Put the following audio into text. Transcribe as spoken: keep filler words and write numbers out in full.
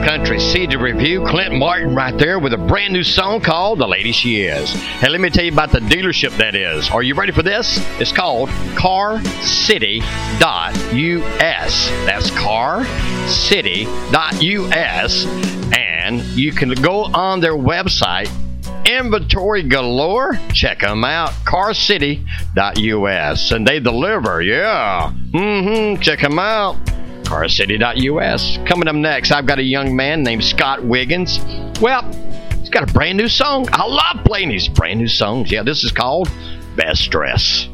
Country C D Review. Clint Martin right there with a brand new song called The Lady She Is. Hey, let me tell you about the dealership that is. Are you ready for this? It's called car city dot U S. That's car city dot U S. And you can go on their website. Inventory galore. Check them out. car city dot U S. And they deliver. Yeah. Mm-hmm. Check them out. car city dot U S. Coming up next, I've got a young man named Scott Wiggins. Well, he's got a brand new song. I love playing these brand new songs. Yeah, this is called Best Dress.